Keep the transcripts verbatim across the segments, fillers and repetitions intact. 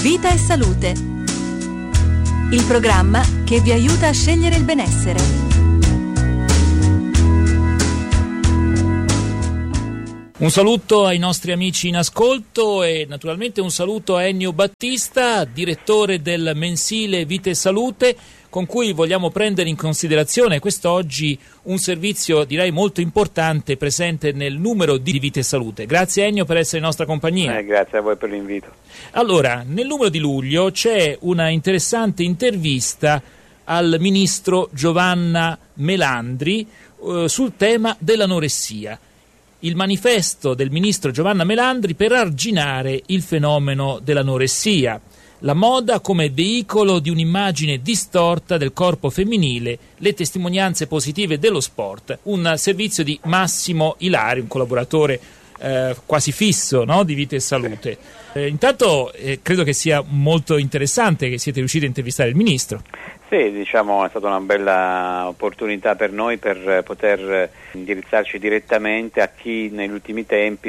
Vita e Salute, il programma che vi aiuta a scegliere il benessere. Un saluto ai nostri amici in ascolto e naturalmente un saluto a Ennio Battista, direttore del mensile Vita e Salute, con cui vogliamo prendere in considerazione quest'oggi un servizio direi molto importante presente nel numero di Vita e Salute. Grazie Ennio per essere in nostra compagnia. Eh, grazie a voi per l'invito. Allora, nel numero di luglio c'è una interessante intervista al ministro Giovanna Melandri eh, sul tema dell'anoressia. Il manifesto del ministro Giovanna Melandri per arginare il fenomeno dell'anoressia. La moda come veicolo di un'immagine distorta del corpo femminile, le testimonianze positive dello sport, un servizio di Massimo Ilari, un collaboratore eh, quasi fisso, no, di Vita e Salute. Eh, intanto eh, credo che sia molto interessante che siete riusciti a intervistare il ministro. Sì, diciamo è stata una bella opportunità per noi per poter indirizzarci direttamente a chi negli ultimi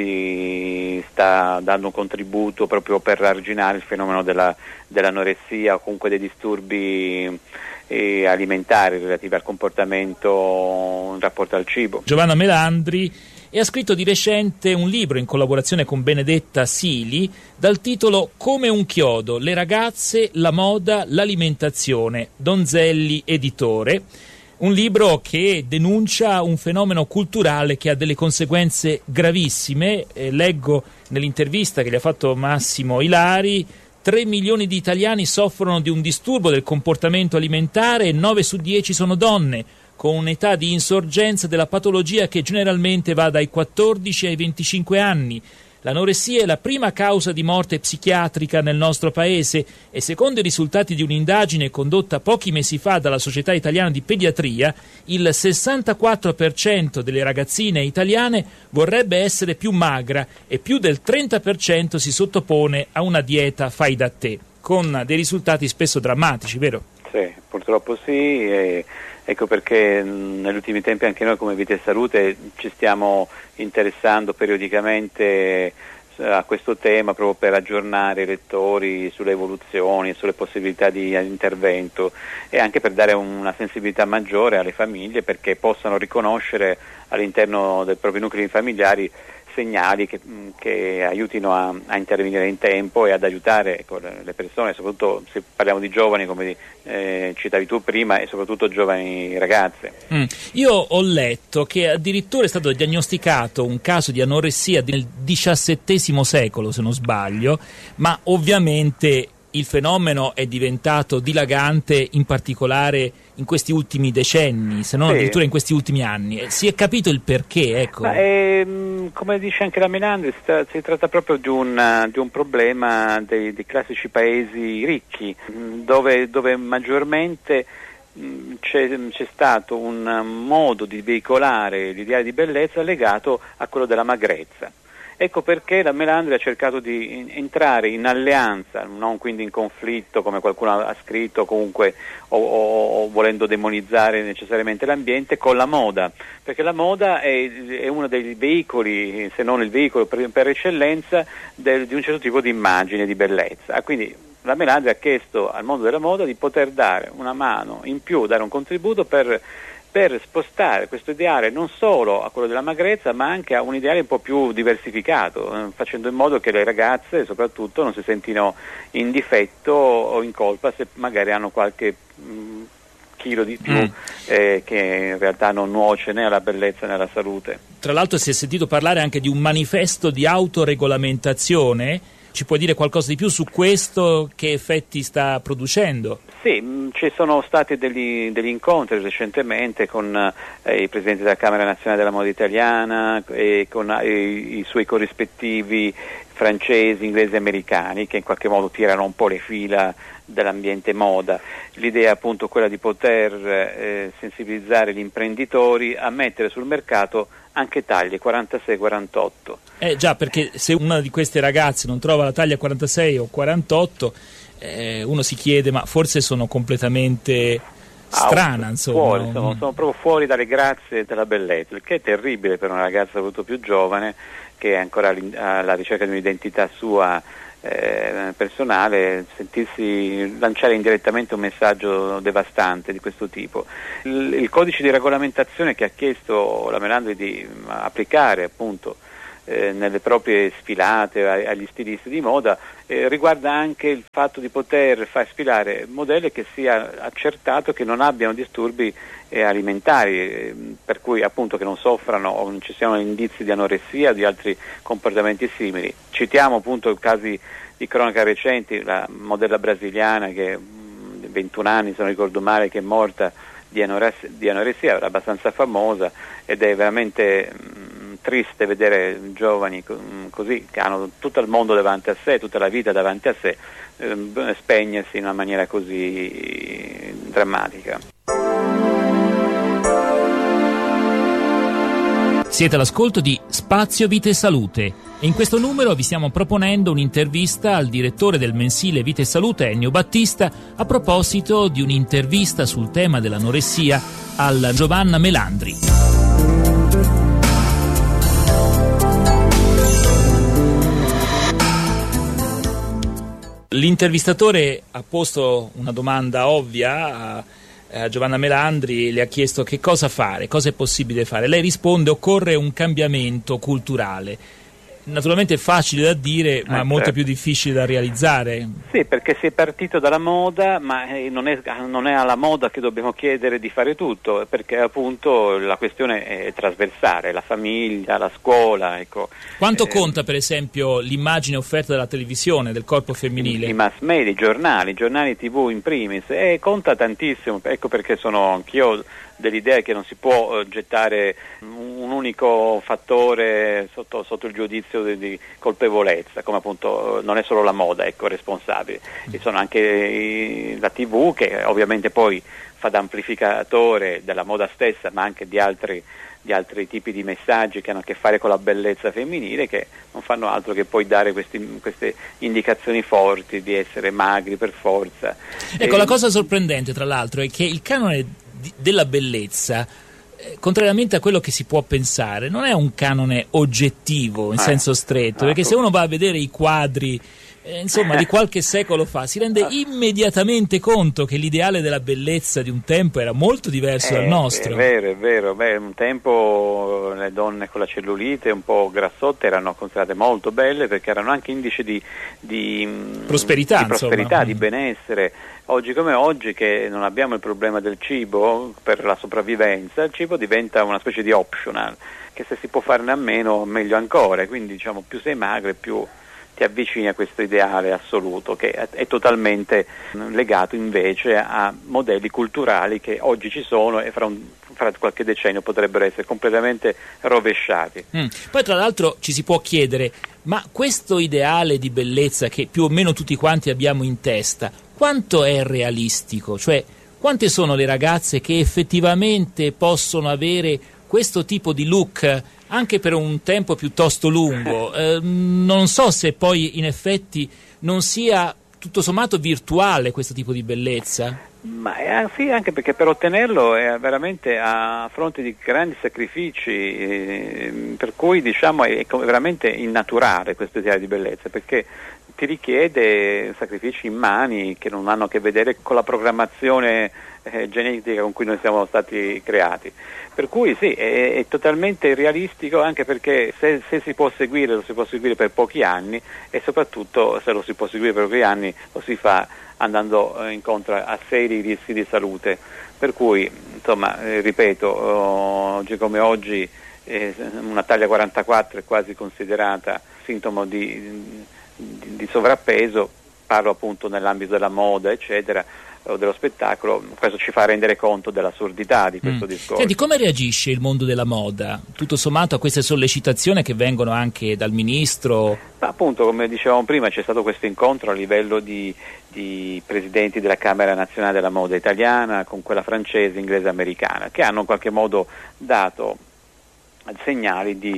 tempi sta dando un contributo proprio per arginare il fenomeno della, dell'anoressia o comunque dei disturbi eh, alimentari relativi al comportamento in rapporto al cibo. Giovanna Melandri e ha scritto di recente un libro in collaborazione con Benedetta Sili dal titolo Come un chiodo, le ragazze, la moda, l'alimentazione, Donzelli editore, un libro che denuncia un fenomeno culturale che ha delle conseguenze gravissime. Eh, leggo nell'intervista che gli ha fatto Massimo Ilari: tre milioni di italiani soffrono di un disturbo del comportamento alimentare e nove su dieci sono donne, con un'età di insorgenza della patologia che generalmente va dai quattordici ai venticinque anni. L'anoressia è la prima causa di morte psichiatrica nel nostro paese e secondo i risultati di un'indagine condotta pochi mesi fa dalla Società Italiana di Pediatria, il sessantaquattro per cento delle ragazzine italiane vorrebbe essere più magra e più del trenta per cento si sottopone a una dieta fai da te, con dei risultati spesso drammatici, vero? Sì, purtroppo sì, e ecco perché negli ultimi tempi anche noi come Vita e Salute ci stiamo interessando periodicamente a questo tema proprio per aggiornare i lettori sulle evoluzioni, sulle possibilità di intervento e anche per dare una sensibilità maggiore alle famiglie perché possano riconoscere all'interno dei propri nuclei familiari segnali che, che aiutino a, a intervenire in tempo e ad aiutare ecco, le persone, soprattutto se parliamo di giovani come eh, citavi tu prima e soprattutto giovani ragazze. Mm. Io ho letto che addirittura è stato diagnosticato un caso di anoressia nel diciassettesimo secolo, se non sbaglio, ma ovviamente il fenomeno è diventato dilagante in particolare in questi ultimi decenni, se non sì. addirittura in questi ultimi anni. Si è capito il perché, ecco. Ma è, come dice anche la Melandri, sta, si tratta proprio di un, di un problema dei, dei classici paesi ricchi, dove, dove maggiormente c'è, c'è stato un modo di veicolare l'ideale di bellezza legato a quello della magrezza. Ecco perché la Melandri ha cercato di entrare in alleanza, non quindi in conflitto come qualcuno ha scritto, comunque o, o, o volendo demonizzare necessariamente l'ambiente, con la moda, perché la moda è, è uno dei veicoli, se non il veicolo per, per eccellenza, del, di un certo tipo di immagine, di bellezza. Quindi la Melandri ha chiesto al mondo della moda di poter dare una mano in più, dare un contributo per per spostare questo ideale non solo a quello della magrezza ma anche a un ideale un po' più diversificato, eh, facendo in modo che le ragazze soprattutto non si sentino in difetto o in colpa se magari hanno qualche mh, chilo di più mm. eh, che in realtà non nuoce né alla bellezza né alla salute. Tra l'altro si è sentito parlare anche di un manifesto di autoregolamentazione. Ci puoi dire qualcosa di più su questo? Che effetti sta producendo? Sì, mh, ci sono stati degli, degli incontri recentemente con eh, i presidenti della Camera Nazionale della Moda Italiana e con eh, i suoi corrispettivi francesi, inglesi e americani che in qualche modo tirano un po' le fila dell'ambiente moda. L'idea è appunto quella di poter eh, sensibilizzare gli imprenditori a mettere sul mercato anche taglie quarantasei quarantotto. Eh già, perché se una di queste ragazze non trova la taglia quarantasei o quarantotto, eh, uno si chiede, ma forse sono completamente strana, ah, insomma. Fuori, sono, sono proprio fuori dalle grazie della bellezza, il che è terribile per una ragazza molto più giovane che è ancora alla ricerca di un'identità sua eh, personale, sentirsi lanciare indirettamente un messaggio devastante di questo tipo. Il, il codice di regolamentazione che ha chiesto la Melandri di applicare appunto Eh, nelle proprie sfilate agli stilisti di moda eh, riguarda anche il fatto di poter far sfilare modelli che sia accertato che non abbiano disturbi eh, alimentari, eh, per cui appunto che non soffrano o non ci siano indizi di anoressia o di altri comportamenti simili. Citiamo appunto casi di cronaca recenti, la modella brasiliana che mh, ventuno anni, se non ricordo male, che è morta di anoressia, di anoressia, era abbastanza famosa ed è veramente mh, triste vedere giovani così, che hanno tutto il mondo davanti a sé, tutta la vita davanti a sé, eh, spegnersi in una maniera così drammatica. Siete all'ascolto di Spazio Vita e Salute e in questo numero vi stiamo proponendo un'intervista al direttore del mensile Vita e Salute, Ennio Battista, a proposito di un'intervista sul tema dell'anoressia alla Giovanna Melandri. L'intervistatore ha posto una domanda ovvia a, a Giovanna Melandri, le ha chiesto che cosa fare, cosa è possibile fare. Lei risponde: occorre un cambiamento culturale. Naturalmente è facile da dire, ma eh, molto certo. più difficile da realizzare. Sì, perché si è partito dalla moda, ma eh, non, è, non è alla moda che dobbiamo chiedere di fare tutto, perché appunto la questione è trasversale, la famiglia, la scuola, ecco. Quanto eh, conta per esempio l'immagine offerta dalla televisione del corpo femminile? I mass media, i giornali, i giornali tivù in primis, e conta tantissimo, ecco perché sono anch'io dell'idea che non si può uh, gettare un unico fattore sotto, sotto il giudizio di, di colpevolezza, come appunto uh, non è solo la moda, ecco, responsabile, ci sono anche i, la tivù che ovviamente poi fa da amplificatore della moda stessa, ma anche di altri, di altri tipi di messaggi che hanno a che fare con la bellezza femminile, che non fanno altro che poi dare questi, queste indicazioni forti di essere magri per forza. Ecco, e, la cosa sorprendente tra l'altro è che il canone della bellezza, eh, contrariamente a quello che si può pensare, non è un canone oggettivo in eh, senso stretto, ah, perché se uno va a vedere i quadri eh, insomma di qualche secolo fa si rende immediatamente conto che l'ideale della bellezza di un tempo era molto diverso eh, dal nostro. È vero, è vero. Beh, un tempo le donne con la cellulite un po' grassotte erano considerate molto belle perché erano anche indice di, di prosperità, di, prosperità, insomma. di benessere. Oggi come oggi, che non abbiamo il problema del cibo per la sopravvivenza, il cibo diventa una specie di optional, che se si può farne a meno meglio ancora, quindi diciamo più sei magro più ti avvicini a questo ideale assoluto, che è, è totalmente legato invece a modelli culturali che oggi ci sono e fra, un, fra qualche decennio potrebbero essere completamente rovesciati. Mm. Poi tra l'altro ci si può chiedere, ma questo ideale di bellezza che più o meno tutti quanti abbiamo in testa, quanto è realistico? Cioè, quante sono le ragazze che effettivamente possono avere questo tipo di look anche per un tempo piuttosto lungo? Eh, non so se poi in effetti non sia tutto sommato virtuale questo tipo di bellezza. Ma è, sì, anche perché per ottenerlo è veramente a fronte di grandi sacrifici, eh, per cui diciamo è, è veramente innaturale questo ideale di bellezza, perché ti richiede sacrifici immani che non hanno a che vedere con la programmazione eh, genetica con cui noi siamo stati creati. Per cui sì, è, è totalmente irrealistico, anche perché se, se si può seguire, lo si può seguire per pochi anni, e soprattutto se lo si può seguire per pochi anni lo si fa andando eh, incontro a seri rischi di salute. Per cui, insomma, eh, ripeto, oh, oggi come oggi eh, una taglia quarantaquattro è quasi considerata sintomo di, di, di sovrappeso, parlo appunto nell'ambito della moda, eccetera, o dello spettacolo. Questo ci fa rendere conto dell'assurdità di questo mm. discorso. Senti, come reagisce il mondo della moda, tutto sommato, a queste sollecitazioni che vengono anche dal ministro? Ma appunto, come dicevamo prima, c'è stato questo incontro a livello di, di presidenti della Camera Nazionale della Moda Italiana con quella francese, inglese e americana, che hanno in qualche modo dato segnali di,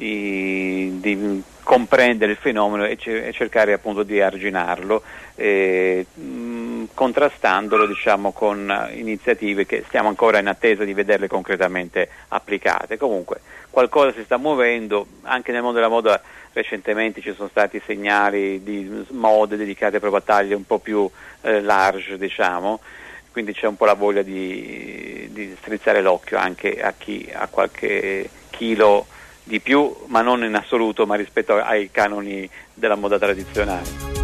di, di comprendere il fenomeno e, c- e cercare appunto di arginarlo. E, mh, mh, contrastandolo, diciamo, con iniziative che stiamo ancora in attesa di vederle concretamente applicate. Comunque qualcosa si sta muovendo, anche nel mondo della moda recentemente ci sono stati segnali di mode dedicate proprio a taglie un po' più eh, large, diciamo, quindi c'è un po' la voglia di, di strizzare l'occhio anche a chi ha qualche chilo di più, ma non in assoluto, ma rispetto ai canoni della moda tradizionale.